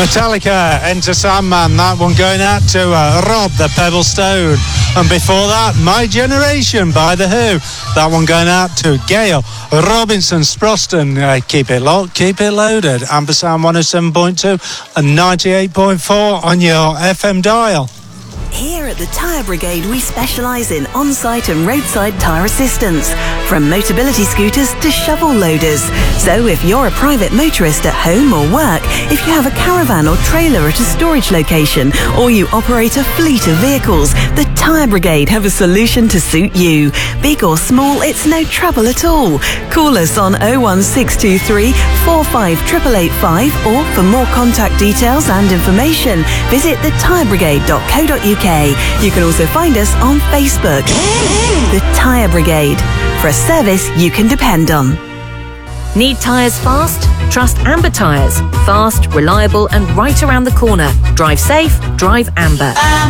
Metallica, Enter Sandman, that one going out to Rob the Pebble Stone. And before that, My Generation by The Who, that one going out to Gail Robinson Sproston. Keep it locked, keep it loaded. Ampersand 107.2 and 98.4 on your FM dial. Here at the Tyre Brigade, we specialise in on-site and roadside tyre assistance, from Motability scooters to shovel loaders. So if you're a private motorist at home or work, if you have a caravan or trailer at a storage location, or you operate a fleet of vehicles, the Tyre Brigade have a solution to suit you. Big or small, it's no trouble at all. Call us on 01623 458885, or for more contact details and information, visit thetyrebrigade.co.uk. You can also find us on Facebook. The Tyre Brigade, for a service you can depend on. Need tyres fast? Trust Amber Tyres. Fast, reliable and right around the corner. Drive safe, drive Amber.